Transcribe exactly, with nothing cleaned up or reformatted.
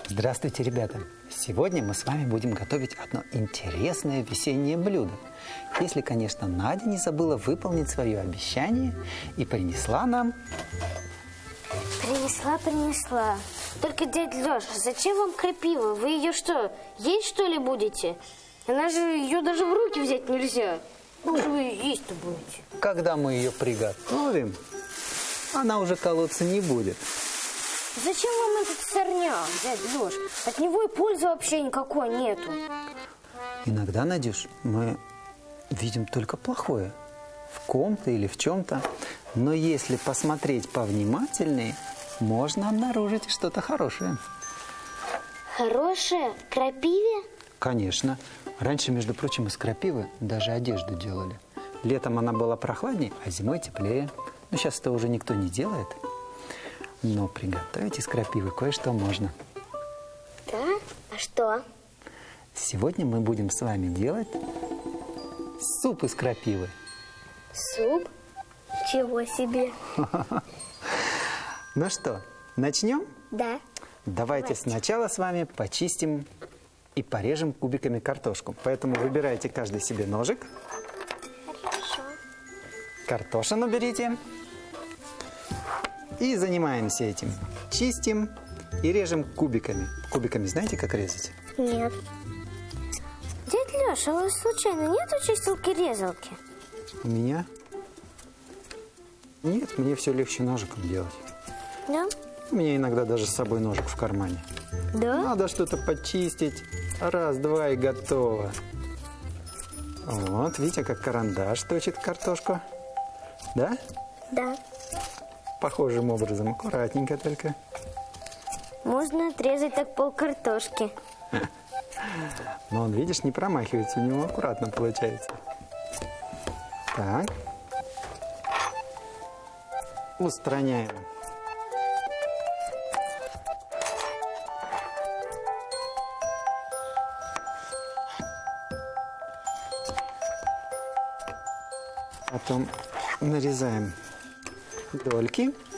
Здравствуйте, ребята! Сегодня мы с вами будем готовить одно интересное весеннее блюдо. Если, конечно, Надя не забыла выполнить свое обещание и принесла нам... Принесла, принесла. Только, дядя Леша, зачем вам крапива? Вы ее что, есть что ли будете? Она же, ее даже в руки взять нельзя. Ну, что вы есть-то будете? Когда мы ее приготовим, она уже колоться не будет. Зачем вам этот сорняк, дядя Леш? От него и пользы вообще никакой нету. Иногда, Надюш, мы видим только плохое. В ком-то или в чем-то. Но если посмотреть повнимательнее, можно обнаружить что-то хорошее. Хорошее? Крапиве? Конечно. Раньше, между прочим, из крапивы даже одежду делали. Летом она была прохладнее, а зимой теплее. Но сейчас это уже никто не делает. Но приготовить из крапивы кое-что можно. Да? А что? Сегодня мы будем с вами делать суп из крапивы. Суп? Чего себе? Ну что, начнем? Да. Давайте, Давайте сначала с вами почистим и порежем кубиками картошку. Поэтому выбирайте каждый себе ножик. Хорошо. Картошину берите. И занимаемся этим. Чистим и режем кубиками. Кубиками знаете, как резать? Нет. Дядя Леша, а у вас случайно нету чистилки-резалки? У меня? Нет, мне все легче ножиком делать. Да? У меня иногда даже с собой ножик в кармане. Да? Надо что-то почистить. Раз, два и готово. Вот, видите, как карандаш точит картошку. Да? Да. Похожим образом, аккуратненько только. Можно отрезать так пол картошки. Но он, видишь, не промахивается, у него аккуратно получается. Так. Устраняем. Потом нарезаем дольки.